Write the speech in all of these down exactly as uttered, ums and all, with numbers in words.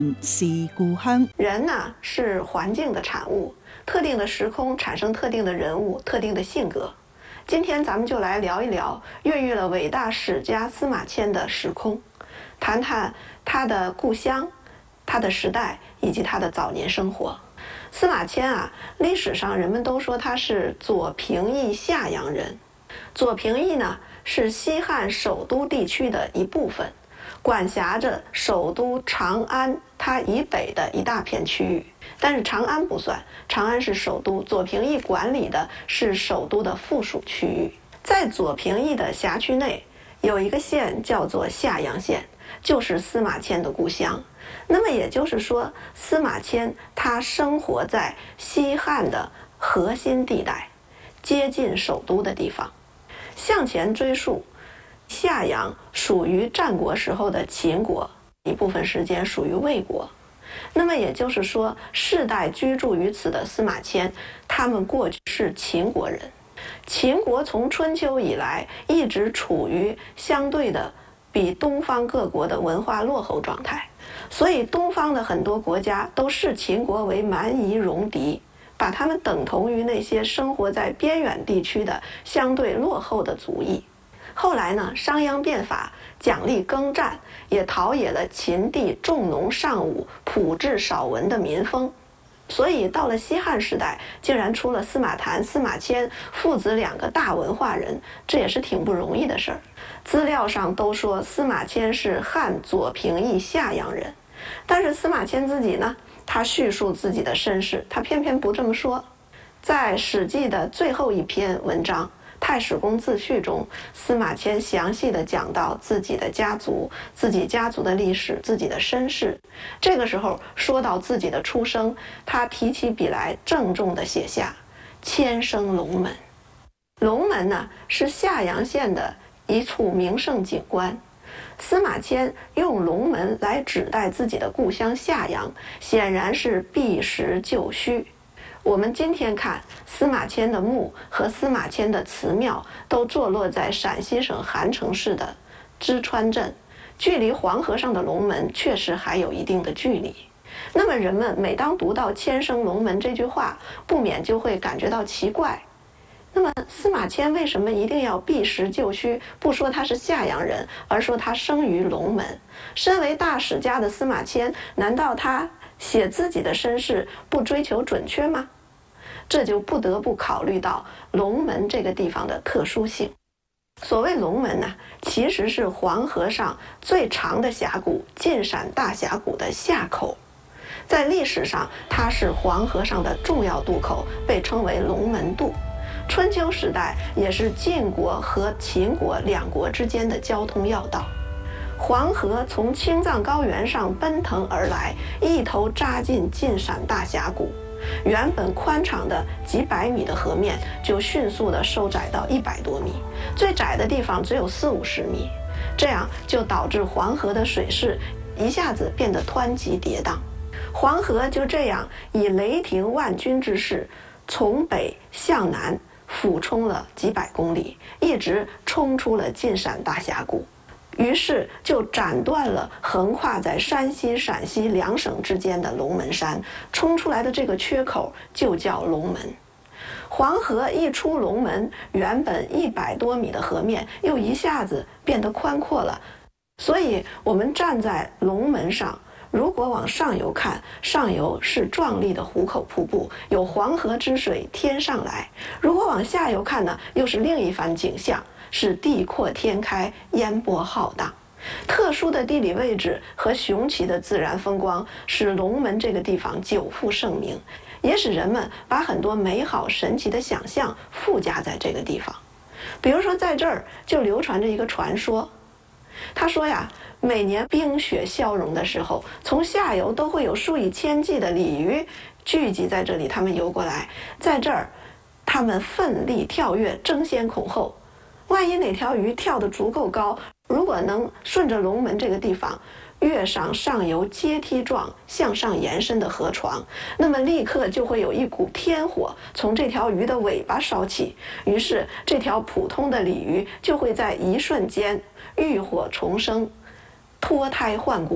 是故乡。 人呢是环境的产物，特定的时空产生特定的人物、特定的性格。今天咱们就来聊一聊孕育了伟大史家司马迁的时空，谈谈他的故乡、他的时代以及他的早年生活。司马迁啊，历史上人们都说他是左平邑夏阳人。左平邑呢是西汉首都地区的一部分，管辖着首都长安它以北的一大片区域。但是长安不算，长安是首都，左平邑管理的是首都的附属区域。在左平邑的辖区内有一个县叫做夏阳县，就是司马迁的故乡。那么也就是说，司马迁他生活在西汉的核心地带，接近首都的地方。向前追溯，夏阳属于战国时候的秦国，一部分时间属于魏国。那么也就是说，世代居住于此的司马迁，他们过去是秦国人。秦国从春秋以来一直处于相对的比东方各国的文化落后状态，所以东方的很多国家都视秦国为蛮夷戎狄，把他们等同于那些生活在边远地区的相对落后的族裔。后来呢，商鞅变法，奖励耕战，也陶冶了秦地重农尚武、朴质少文的民风。所以到了西汉时代，竟然出了司马谈、司马迁父子两个大文化人，这也是挺不容易的事儿。资料上都说司马迁是汉左平邑夏阳人，但是司马迁自己呢，他叙述自己的身世，他偏偏不这么说。在《史记》的最后一篇文章《太史公自序》中，司马迁详细地讲到自己的家族、自己家族的历史、自己的身世。这个时候说到自己的出生，他提起笔来郑重地写下“迁生龙门”。龙门呢，是夏阳县的一处名胜景观。司马迁用龙门来指代自己的故乡夏阳，显然是避实就虚。我们今天看司马迁的墓和司马迁的祠庙都坐落在陕西省韩城市的淄川镇，距离黄河上的龙门确实还有一定的距离。那么人们每当读到迁生龙门这句话，不免就会感觉到奇怪。那么司马迁为什么一定要避实就虚，不说他是夏阳人，而说他生于龙门？身为大史家的司马迁，难道他写自己的身世不追求准确吗？这就不得不考虑到龙门这个地方的特殊性。所谓龙门呢，其实是黄河上最长的峡谷晋陕大峡谷的下口。在历史上，它是黄河上的重要渡口，被称为龙门渡。春秋时代也是晋国和秦国两国之间的交通要道。黄河从青藏高原上奔腾而来，一头扎进晋陕大峡谷。原本宽敞的几百米的河面就迅速地收窄到一百多米，最窄的地方只有四五十米。这样就导致黄河的水势一下子变得湍急跌宕。黄河就这样以雷霆万钧之势，从北向南俯冲了几百公里，一直冲出了晋陕大峡谷。于是就斩断了横跨在山西、陕西两省之间的龙门山，冲出来的这个缺口就叫龙门。黄河一出龙门，原本一百多米的河面又一下子变得宽阔了。所以我们站在龙门上，如果往上游看，上游是壮丽的壶口瀑布，有黄河之水天上来；如果往下游看呢，又是另一番景象，是地阔天开，烟波浩荡。特殊的地理位置和雄奇的自然风光，使龙门这个地方久负盛名，也使人们把很多美好神奇的想象附加在这个地方。比如说在这儿就流传着一个传说，他说呀，每年冰雪消融的时候，从下游都会有数以千计的鲤鱼聚集在这里，他们游过来，在这儿他们奋力跳跃，争先恐后。万一哪条鱼跳得足够高，如果能顺着龙门这个地方跃上上游阶梯状向上延伸的河床，那么立刻就会有一股天火从这条鱼的尾巴烧起，于是这条普通的鲤鱼就会在一瞬间浴火重生，脱胎换骨，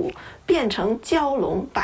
变成蛟龙百